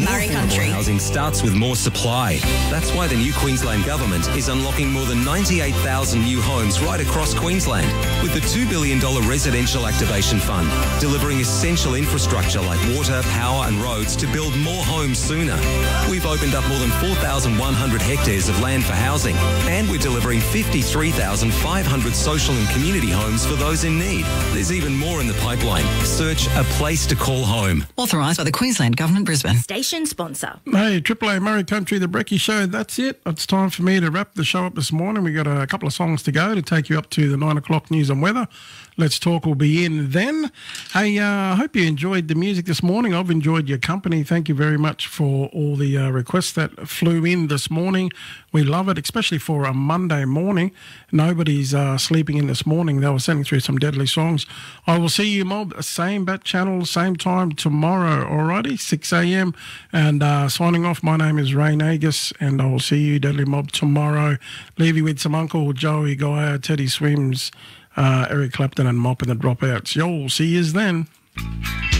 Murray Country. Housing starts with more supply. That's why the new Queensland Government is unlocking more than 98,000 new homes right across Queensland with the $2 billion Residential Activation Fund, delivering essential infrastructure like water, power and roads to build more homes sooner. We've opened up more than 4,100 hectares of land for housing, and we're delivering 53,500 social and community homes for those in need. There's even more in the pipeline. Search A Place to Call Home. Authorised by the Queensland Government, Brisbane. Station sponsor. Hey, Triple A Murray Country, the Brekkie Show. That's it. It's time for me to wrap the show up this morning. We got a couple of songs to go to take you up to the 9 o'clock news and weather. Let's Talk will be in then. Hey, I hope you enjoyed the music this morning. I've enjoyed your company. Thank you very much for all the requests that flew in this morning. We love it, especially for a Monday morning. Nobody's sleeping in this morning. They were sending through some deadly songs. I will see you, mob, same bat channel, same time tomorrow, alrighty, 6 a.m. And signing off, my name is Ray Nagus, and I will see you, Deadly Mob, tomorrow. Leave you with some Uncle Joey Geyer, Teddy Swims, Eric Clapton and Mop and the Dropouts. You'll see yous then.